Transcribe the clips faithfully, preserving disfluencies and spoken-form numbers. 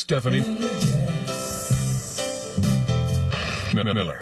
Stephanie Miller.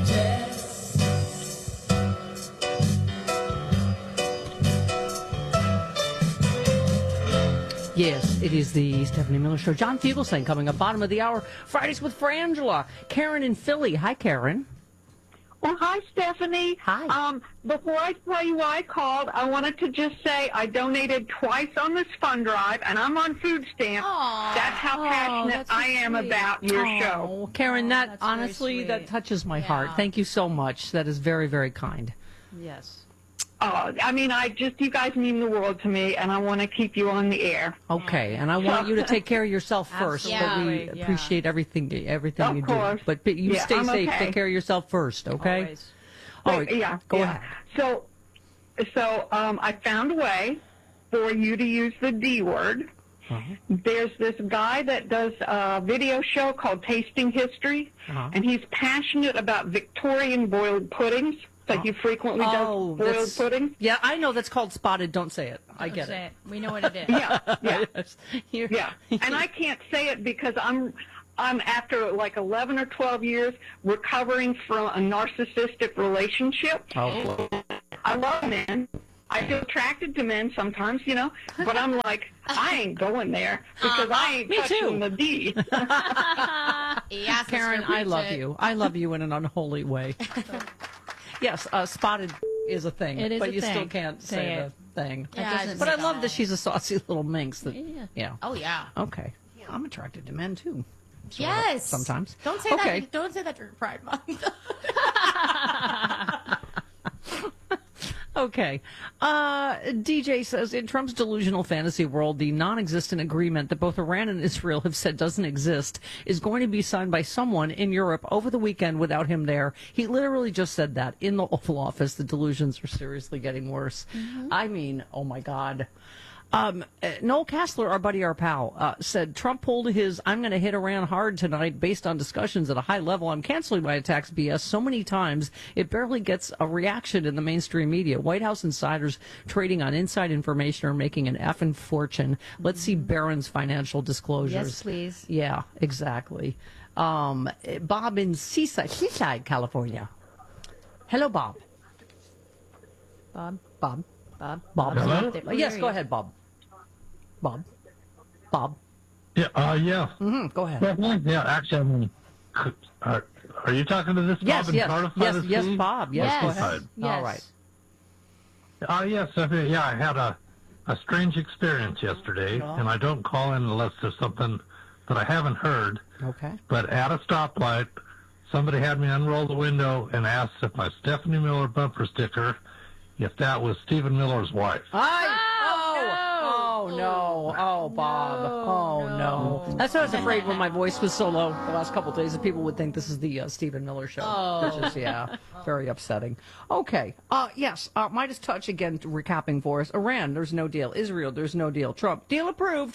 Yes, it is the Stephanie Miller Show. John Fugelsang coming up, bottom of the hour. Fridays with Frangela. Karen in Philly. Hi, Karen. Well, hi, Stephanie. Hi. Um, before I tell you why I called, I wanted to just say I donated twice on this fund drive, and I'm on food stamps. Aww. That's how Oh, passionate that's so I am sweet. about your Oh, show. Karen, Oh, that that's very honestly, sweet. that touches my heart. Yeah. Thank you so much. That is very, very kind. Yes. Oh, I mean, I just, you guys mean the world to me, and I want to keep you on the air. Okay, and I want you to take care of yourself first. But we Absolutely, yeah. appreciate everything, everything Of you course. do. But, but you Yeah, stay I'm safe. okay. Take care of yourself first. Okay. Always. All Wait, right, yeah, Go yeah. ahead. So, so um, I found a way for you to use the D word. Uh-huh. There's this guy that does a video show called Tasting History, Uh-huh. and he's passionate about Victorian boiled puddings. Like he frequently Oh, does boiled that's- puddings. Yeah, I know that's called spotted. Don't say it. I Don't get say it. it. We know what it is. Yeah, yeah, Yes. You're- yeah. And I can't say it because I'm I'm after like eleven or twelve years recovering from a narcissistic relationship. Oh, I love men. I feel attracted to men sometimes, you know, but I'm like, I ain't going there because I ain't Me touching too. the D. Yes, Karen, Mister I love Bridget. you. I love you in an unholy way. Yes, uh, spotted is a thing, It is but a you still thing. can't Say say it. the thing. Yeah, doesn't just But I make love a- that she's a saucy little minx. That, Yeah. yeah. Oh yeah. Okay. I'm attracted to men too. Sort of, Yes. sometimes. Don't say Okay. that. Don't say that during Pride Month. Okay. Uh, D J says, in Trump's delusional fantasy world, the non-existent agreement that both Iran and Israel have said doesn't exist is going to be signed by someone in Europe over the weekend without him there. He literally just said that in the Oval Office. The delusions are seriously getting worse. I mean, oh my God. Um, uh, Noel Castler, our buddy, our pal, uh, said Trump pulled his "I'm going to hit Iran hard tonight" based on discussions at a high level. I'm canceling my attacks B S so many times it barely gets a reaction in the mainstream media. White House insiders trading on inside information are making an effing fortune. Let's see Barron's financial disclosures. Yes, please. Yeah, exactly. Um, Bob in Seaside, Seaside, California. Hello, Bob. Bob. Bob. Bob. Bob. Hello? We Yes, hear go you. ahead, Bob. Bob. Bob. Yeah, uh, yeah. hmm Go ahead. Well, yeah, actually, I mean, are, are you talking to this Yes, Bob in yes, Cardiff? yes, this yes, week? Bob. Yes, go Yes. ahead. Yes. All right. Uh, yes, I mean, yeah, I had a, a strange experience yesterday, Oh. and I don't call in unless there's something that I haven't heard. Okay. But at a stoplight, somebody had me unroll the window and asked if my Stephanie Miller bumper sticker, if that was Stephen Miller's wife. I, Oh, oh, no. Oh, Bob. oh, no. no. That's why I was afraid when my voice was so low the last couple of days that people would think this is the uh, Stephen Miller show. Oh. Which is, yeah, very upsetting. Okay. Uh, yes. Uh, Midas Touch, again, recapping for us. Iran, there's no deal. Israel, there's no deal. Trump, deal approved.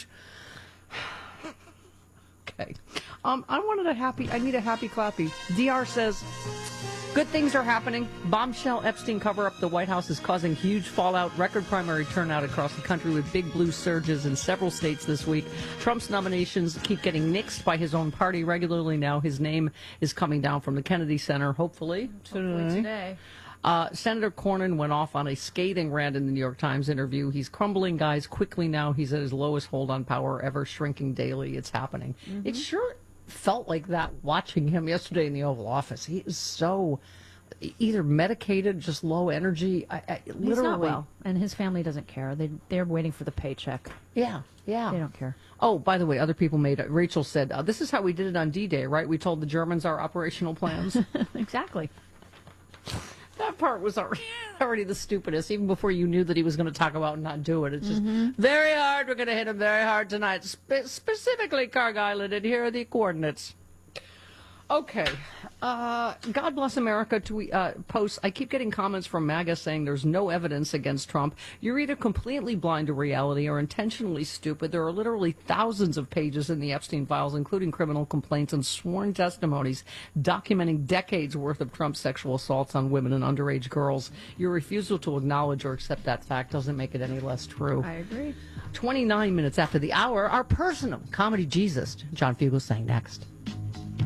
Okay. Um, I wanted a happy, I need a happy clappy. D R says, good things are happening. Bombshell Epstein cover-up the White House is causing huge fallout. Record primary turnout across the country with big blue surges in several states this week. Trump's nominations keep getting nixed by his own party regularly now. His name is coming down from the Kennedy Center, hopefully. Hopefully today. Uh, Senator Cornyn went off on a scathing rant in the New York Times interview. He's crumbling, guys, quickly now. He's at his lowest hold on power ever, shrinking daily. It's happening. It sure felt like that watching him yesterday in the Oval Office. He is so either medicated, just low energy. I, I, literally, He's not well, and his family doesn't care. They they're waiting for the paycheck. Yeah, yeah. They don't care. Oh, by the way, other people made it. Rachel said, uh, this is how we did it on D-Day, right? We told the Germans our operational plans. Exactly. That part was already, already the stupidest, even before you knew that he was going to talk about not do it. It's just very hard. We're going to hit him very hard tonight, Spe- specifically Carg Island, and here are the coordinates. Okay. Uh, God Bless America tweet, uh, posts. I keep getting comments from MAGA saying there's no evidence against Trump. You're either completely blind to reality or intentionally stupid. There are literally thousands of pages in the Epstein files, including criminal complaints and sworn testimonies documenting decades worth of Trump's sexual assaults on women and underage girls. Your refusal to acknowledge or accept that fact doesn't make it any less true. I agree. twenty-nine minutes after the hour, our personal comedy Jesus, John Fugelsang, next.